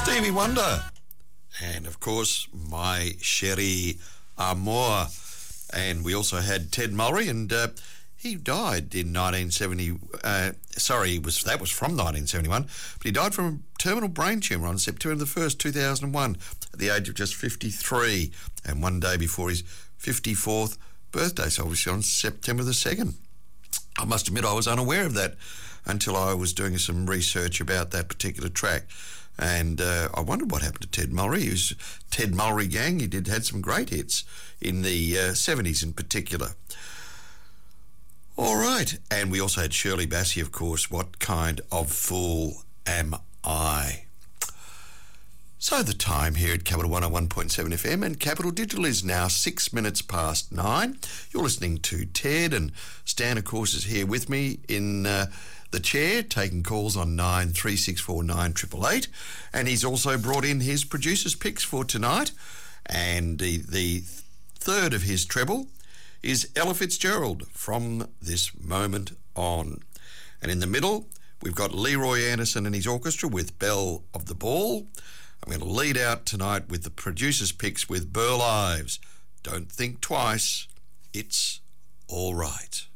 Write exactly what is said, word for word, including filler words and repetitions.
Stevie Wonder. And, of course, My Chérie Amour. And we also had Ted Mulry, and uh, he died in nineteen seventy. Uh, sorry, he was that was from nineteen seventy-one, but he died from a terminal brain tumour on September the first, two thousand one, at the age of just fifty-three, and one day before his fifty-fourth birthday, so obviously on September the second. I must admit I was unaware of that until I was doing some research about that particular track. And uh, I wondered what happened to Ted Mulry. He was Ted Mulry Gang. He did had some great hits in the uh, seventies in particular. All right. And we also had Shirley Bassey, of course. What Kind of Fool Am I? So the time here at Capital one oh one point seven F M and Capital Digital is now six minutes past nine. You're listening to Ted, and Stan, of course, is here with me in uh, the chair, taking calls on nine three six four nine eight eight eight. And he's also brought in his producer's picks for tonight. And the, the third of his treble is Ella Fitzgerald, From This Moment On. And in the middle, we've got Leroy Anderson and his orchestra with Belle of the Ball. I'm going to lead out tonight with the producer's picks with Burl Ives. Don't think twice, it's all right.